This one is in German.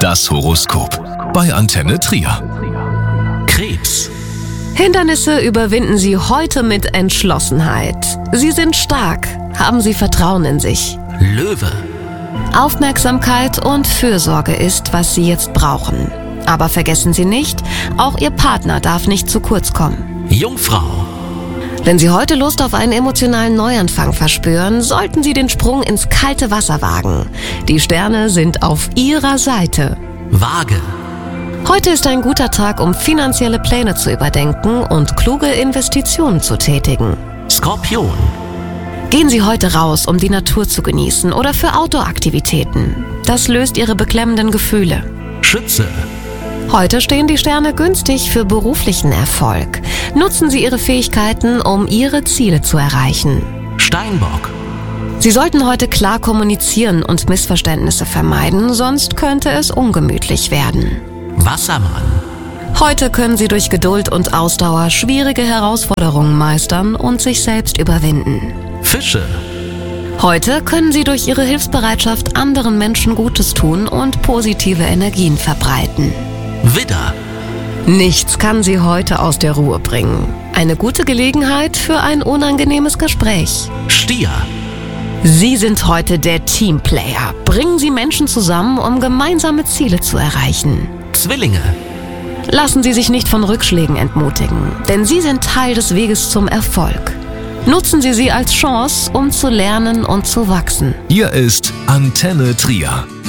Das Horoskop bei Antenne Trier. Krebs. Hindernisse überwinden Sie heute mit Entschlossenheit. Sie sind stark, haben Sie Vertrauen in sich. Löwe. Aufmerksamkeit und Fürsorge ist, was Sie jetzt brauchen. Aber vergessen Sie nicht, auch Ihr Partner darf nicht zu kurz kommen. Jungfrau. Wenn Sie heute Lust auf einen emotionalen Neuanfang verspüren, sollten Sie den Sprung ins kalte Wasser wagen. Die Sterne sind auf Ihrer Seite. Waage. Heute ist ein guter Tag, um finanzielle Pläne zu überdenken und kluge Investitionen zu tätigen. Skorpion. Gehen Sie heute raus, um die Natur zu genießen oder für Outdoor-Aktivitäten. Das löst Ihre beklemmenden Gefühle. Schütze. Heute stehen die Sterne günstig für beruflichen Erfolg. Nutzen Sie Ihre Fähigkeiten, um Ihre Ziele zu erreichen. Steinbock. Sie sollten heute klar kommunizieren und Missverständnisse vermeiden, sonst könnte es ungemütlich werden. Wassermann. Heute können Sie durch Geduld und Ausdauer schwierige Herausforderungen meistern und sich selbst überwinden. Fische. Heute können Sie durch Ihre Hilfsbereitschaft anderen Menschen Gutes tun und positive Energien verbreiten. Widder. Nichts kann Sie heute aus der Ruhe bringen. Eine gute Gelegenheit für ein unangenehmes Gespräch. Stier. Sie sind heute der Teamplayer. Bringen Sie Menschen zusammen, um gemeinsame Ziele zu erreichen. Zwillinge. Lassen Sie sich nicht von Rückschlägen entmutigen, denn Sie sind Teil des Weges zum Erfolg. Nutzen Sie sie als Chance, um zu lernen und zu wachsen. Hier ist Antenne Trier.